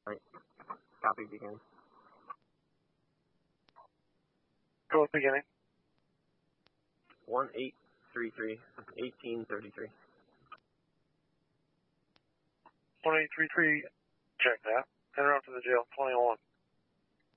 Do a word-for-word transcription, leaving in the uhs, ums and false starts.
Right. Copy beginning. Go with beginning. One eight three three eighteen thirty three. One eight three three. Check that. Enter up to the jail. Twenty one.